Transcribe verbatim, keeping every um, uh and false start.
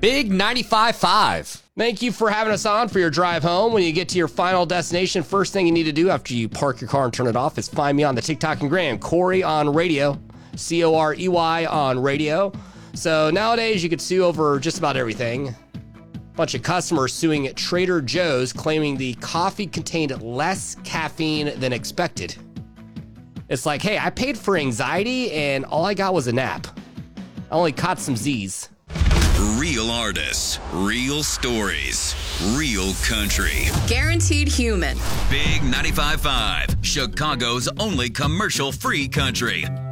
Big ninety-five point five. Thank you for having us on for your drive home. When you get to your final destination, first thing you need to do after you park your car and turn it off is find me on the TikTok and Gram, Corey on radio, C O R E Y on radio. So nowadays you could sue over just about everything. Bunch of customers suing at Trader Joe's claiming the coffee contained less caffeine than expected. It's like, hey, I paid for anxiety and all I got was a nap. I only caught some Z's. Real artists, real stories, real country. Guaranteed human. Big ninety-five point five, Chicago's only commercial-free country.